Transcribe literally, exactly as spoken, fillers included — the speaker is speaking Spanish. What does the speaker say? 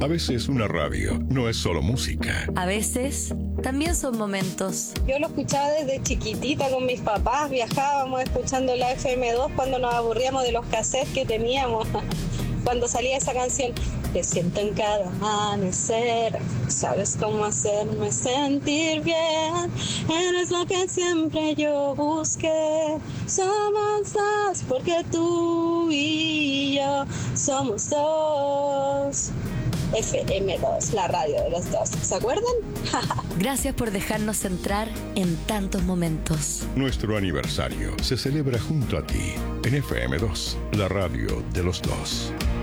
A veces una radio no es solo música. A veces también son momentos. Yo lo escuchaba desde chiquitita con mis papás, viajábamos escuchando la F M dos cuando nos aburríamos de los cassettes que teníamos. Cuando salía esa canción, te siento en cada amanecer, sabes cómo hacerme sentir bien, eres lo que siempre yo busqué, somos dos, porque tú y yo somos dos. F M dos, la radio de los dos, ¿se acuerdan? Gracias por dejarnos entrar en tantos momentos. Nuestro aniversario se celebra junto a ti en F M dos, la radio de los dos.